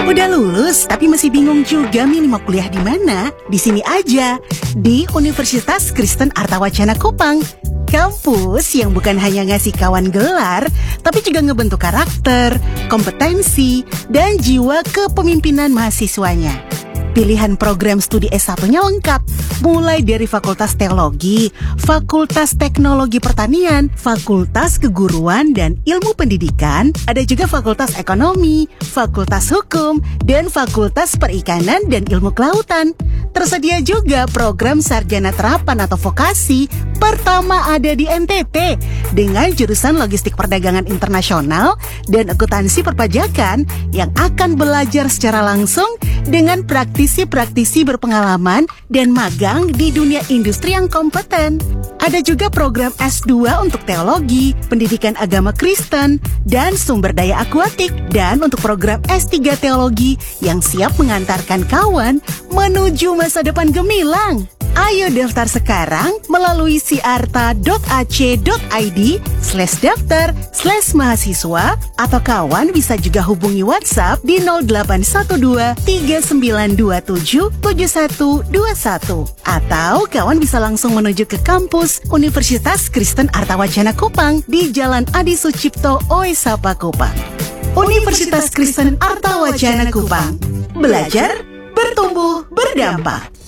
Udah lulus tapi masih bingung juga milih mau kuliah di mana? Di sini aja, di Universitas Kristen Artawacana Kupang. Kampus yang bukan hanya ngasih kawan gelar, tapi juga ngebentuk karakter, kompetensi, dan jiwa kepemimpinan mahasiswanya. Pilihan program studi S1-nya lengkap, mulai dari Fakultas Teologi, Fakultas Teknologi Pertanian, Fakultas Keguruan dan Ilmu Pendidikan, ada juga Fakultas Ekonomi, Fakultas Hukum, dan Fakultas Perikanan dan Ilmu Kelautan. Tersedia juga program Sarjana Terapan atau Vokasi pertama ada di NTT dengan jurusan Logistik Perdagangan Internasional dan Akuntansi Perpajakan yang akan belajar secara langsung dengan praktisi berpengalaman dan magang di dunia industri yang kompeten. Ada juga program S2 untuk teologi, pendidikan agama Kristen, dan sumber daya akuatik. Dan untuk program S3 teologi yang siap mengantarkan kawan menuju masa depan gemilang. Ayo daftar sekarang melalui siarta.ac.id/daftar/mahasiswa atau kawan bisa juga hubungi WhatsApp di 0812 3927 7121 atau kawan bisa langsung menuju ke kampus Universitas Kristen Artawacana Kupang di Jalan Adi Sucipto Oesapa Kupang. Universitas Kristen Artawacana Kupang. Belajar, bertumbuh, berdampak.